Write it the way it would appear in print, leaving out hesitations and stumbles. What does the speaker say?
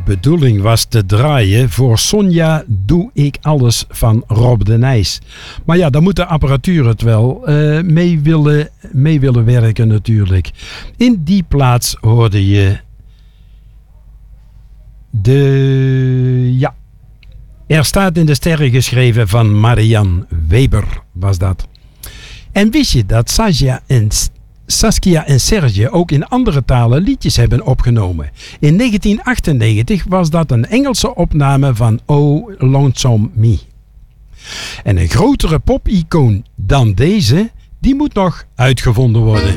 bedoeling was te draaien voor Sonja Doe ik alles van Rob de Nijs. Maar ja, dan moet de apparatuur het wel mee willen werken natuurlijk. In die plaats hoorde je Er staat in de sterren geschreven van Marianne Weber was dat. En wist je dat Saskia en Serge ook in andere talen liedjes hebben opgenomen? In 1998 was dat een Engelse opname van Oh Lonesome Me. En een grotere pop-icoon dan deze, die moet nog uitgevonden worden.